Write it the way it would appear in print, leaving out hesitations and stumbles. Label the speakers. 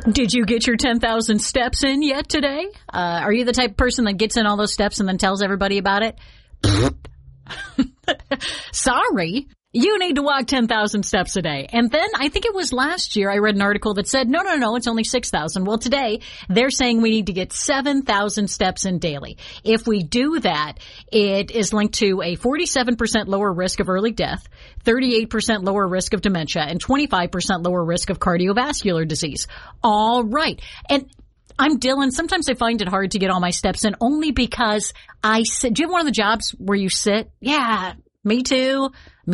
Speaker 1: Did you get your 10,000 steps in yet today? Are you the type of person that gets in all those steps and then tells everybody about it? Sorry. You need to walk 10,000 steps a day. And then I think it was last year I read an article that said, no, it's only 6,000. Well, today they're saying we need to get 7,000 steps in daily. If we do that, it is linked to a 47% lower risk of early death, 38% lower risk of dementia, and 25% lower risk of cardiovascular disease. All right. And I'm Dylan. Sometimes I find it hard to get all my steps in only because I sit. Do you have one of the jobs where you sit? Yeah, me too.